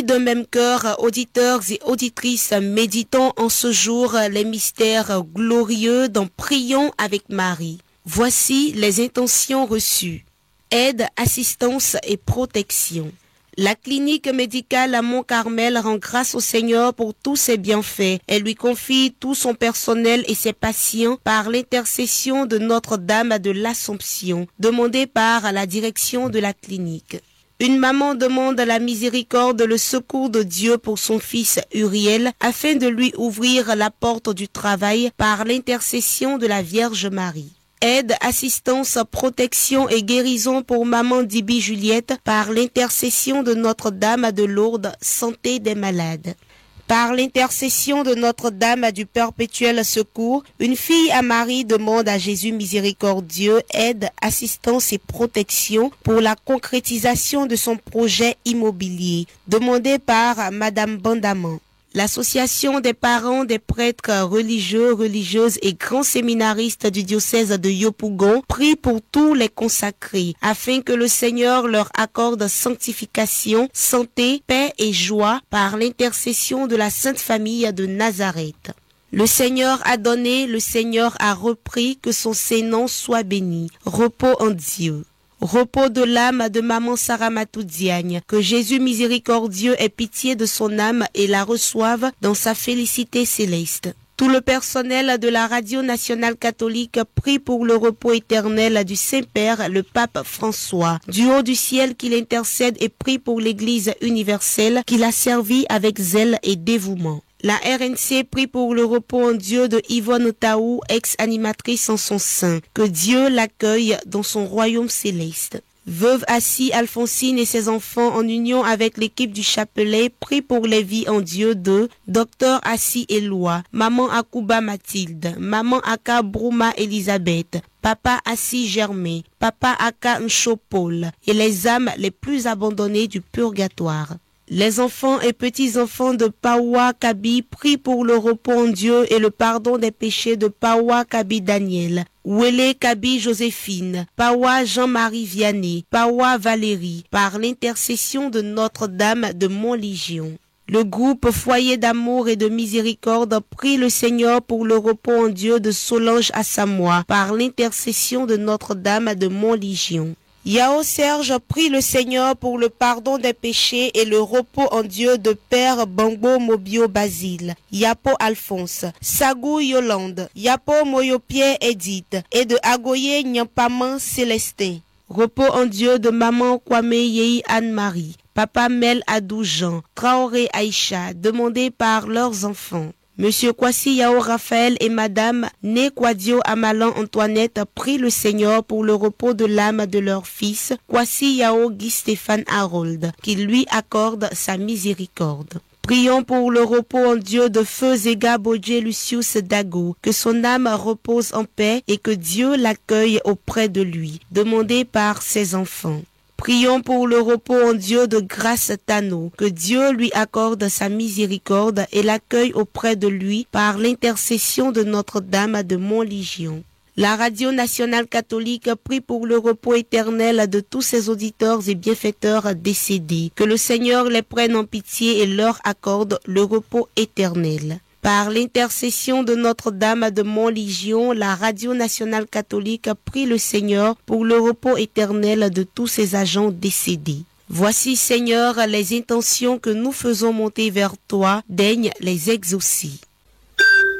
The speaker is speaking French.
Unis d'un même cœur, auditeurs et auditrices, méditons en ce jour les mystères glorieux dont prions avec Marie. Voici les intentions reçues. Aide, assistance et protection. La clinique médicale à Mont-Carmel rend grâce au Seigneur pour tous ses bienfaits. Elle lui confie tout son personnel et ses patients par l'intercession de Notre-Dame de l'Assomption, demandée par la direction de la clinique. Une maman demande la miséricorde, le secours de Dieu pour son fils Uriel, afin de lui ouvrir la porte du travail par l'intercession de la Vierge Marie. Aide, assistance, protection et guérison pour maman Dibi Juliette par l'intercession de Notre-Dame de Lourdes, santé des malades. Par l'intercession de Notre-Dame du Perpétuel Secours, une fille à Marie demande à Jésus miséricordieux aide, assistance et protection pour la concrétisation de son projet immobilier, demandé par Madame Bandaman. L'Association des parents des prêtres religieux, religieuses et grands séminaristes du diocèse de Yopougon prie pour tous les consacrés, afin que le Seigneur leur accorde sanctification, santé, paix et joie par l'intercession de la Sainte Famille de Nazareth. Le Seigneur a donné, le Seigneur a repris, que son Saint-Nom soit béni. Repos en Dieu. Repos de l'âme de maman Saramatou Diagne, que Jésus miséricordieux ait pitié de son âme et la reçoive dans sa félicité céleste. Tout le personnel de la Radio Nationale Catholique prie pour le repos éternel du Saint-Père, le Pape François. Du haut du ciel qu'il intercède et prie pour l'Église universelle qu'il a servie avec zèle et dévouement. La RNC prie pour le repos en Dieu de Yvonne Taou, ex-animatrice en son sein. Que Dieu l'accueille dans son royaume céleste. Veuve Assis Alphonsine et ses enfants en union avec l'équipe du chapelet prient pour les vies en Dieu de Docteur Assis Éloi, Maman Akouba Mathilde, Maman Aka Brouma Elisabeth, Papa Assis Germain, Papa Aka Ncho Paul et les âmes les plus abandonnées du purgatoire. Les enfants et petits-enfants de Pawa Kabi prient pour le repos en Dieu et le pardon des péchés de Pawa Kabi Daniel, Wele Kabi Joséphine, Pawa Jean-Marie Vianney, Pawa Valérie, par l'intercession de Notre-Dame de Montlégion. Le groupe Foyer d'amour et de miséricorde prie le Seigneur pour le repos en Dieu de Solange Assamoah, par l'intercession de Notre-Dame de Montlégion. Yao Serge prie le Seigneur pour le pardon des péchés et le repos en Dieu de Père Bango Mobio Basile, Yapo Alphonse, Sagou Yolande, Yapo Moyopie Edith et de Agoye Nyampaman Célestin. Repos en Dieu de Maman Kwame Yei Anne-Marie, Papa Mel Adou Jean, Traoré Aïcha, demandés par leurs enfants. Monsieur Kwasi Yao Raphaël et Madame Né Kwadio Amalan Antoinette prient le Seigneur pour le repos de l'âme de leur fils, Kwasi Yao Guy Stéphane Harold, qu'il lui accorde sa miséricorde. Prions pour le repos en Dieu de Feu Zega Bodje Lucius Dago, que son âme repose en paix et que Dieu l'accueille auprès de lui, demandé par ses enfants. Prions pour le repos en Dieu de Grâce Tano, que Dieu lui accorde sa miséricorde et l'accueille auprès de lui par l'intercession de Notre-Dame de Montlégion. La Radio Nationale Catholique prie pour le repos éternel de tous ses auditeurs et bienfaiteurs décédés, que le Seigneur les prenne en pitié et leur accorde le repos éternel. Par l'intercession de Notre-Dame de Montlégion, la Radio Nationale Catholique prie le Seigneur pour le repos éternel de tous ses agents décédés. Voici, Seigneur, les intentions que nous faisons monter vers toi, daigne les exaucer.